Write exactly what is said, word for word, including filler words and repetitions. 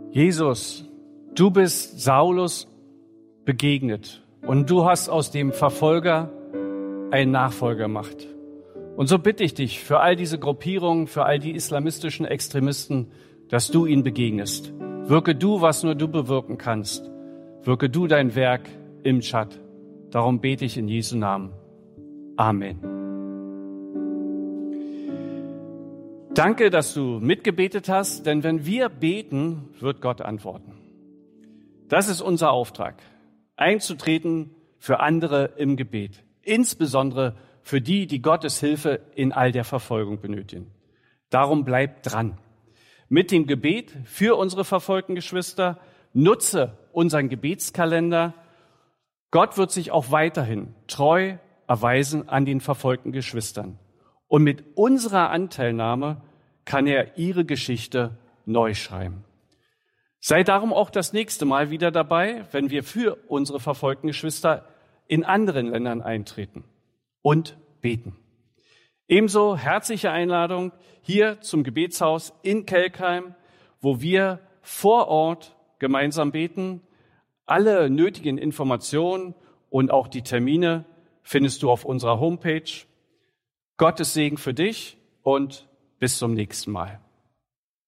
Jesus, du bist Saulus begegnet und du hast aus dem Verfolger einen Nachfolger gemacht. Und so bitte ich dich für all diese Gruppierungen, für all die islamistischen Extremisten, dass du ihnen begegnest. Wirke du, was nur du bewirken kannst. Wirke du dein Werk im Tschad. Darum bete ich in Jesu Namen. Amen. Danke, dass du mitgebetet hast, denn wenn wir beten, wird Gott antworten. Das ist unser Auftrag, einzutreten für andere im Gebet, insbesondere für die, die Gottes Hilfe in all der Verfolgung benötigen. Darum bleib dran. Mit dem Gebet für unsere verfolgten Geschwister, nutze unseren Gebetskalender. Gott wird sich auch weiterhin treu erweisen an den verfolgten Geschwistern. Und mit unserer Anteilnahme kann er ihre Geschichte neu schreiben. Sei darum auch das nächste Mal wieder dabei, wenn wir für unsere verfolgten Geschwister in anderen Ländern eintreten und beten. Ebenso herzliche Einladung hier zum Gebetshaus in Kelkheim, wo wir vor Ort gemeinsam beten. Alle nötigen Informationen und auch die Termine findest du auf unserer Homepage. Gottes Segen für dich und bis zum nächsten Mal.